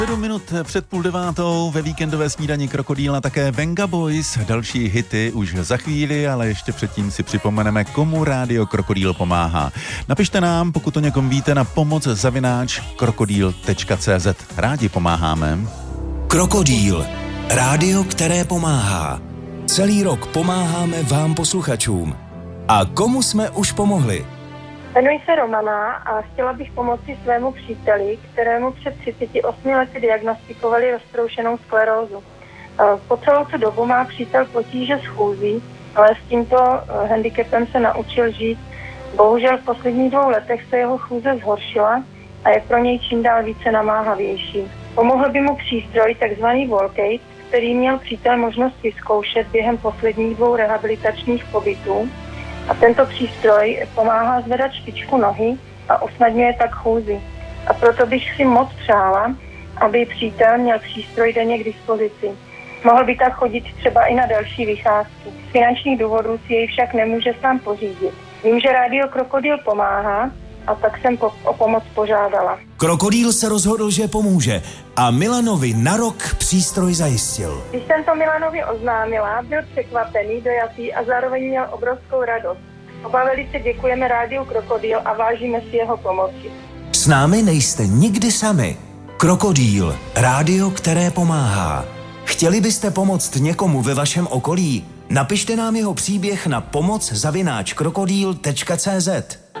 7 minut před 8:30 ve víkendové snídani Krokodýla také Venga Boys. Další hity už za chvíli, ale ještě předtím si připomeneme, komu Rádio Krokodýl pomáhá. Napište nám, pokud to někom víte, na pomoc@krokodýl.cz. Rádi pomáháme. Krokodýl. Rádio, které pomáhá. Celý rok pomáháme vám posluchačům. A komu jsme už pomohli? Jmenuji se Romana a chtěla bych pomoci svému příteli, kterému před 38 lety diagnostikovali roztroušenou sklerózu. Po celou tu dobu má přítel potíže s chůzí, ale s tímto handicapem se naučil žít. Bohužel v posledních 2 letech se jeho chůze zhoršila a je pro něj čím dál více namáhavější. Pomohl by mu přístroj takzvaný Volcate, který měl přítel možnost vyzkoušet během posledních 2 rehabilitačních pobytů. A tento přístroj pomáhá zvedat špičku nohy a usnadňuje tak chůzi. A proto bych si moc přála, aby přítel měl přístroj denně k dispozici. Mohl by tak chodit třeba i na další vycházky. Z finančních důvodů si jej však nemůže sám pořídit. Vím, že Rádio Krokodýl pomáhá, a tak jsem o pomoc požádala. Krokodýl se rozhodl, že pomůže a Milanovi na rok přístroj zajistil. Když jsem to Milanovi oznámila, byl překvapený, dojatý a zároveň měl obrovskou radost. Oba velice děkujeme Rádiu Krokodýl a vážíme si jeho pomoci. S námi nejste nikdy sami. Krokodýl. Rádio, které pomáhá. Chtěli byste pomoct někomu ve vašem okolí? Napište nám jeho příběh na pomoc@krokodýl.cz.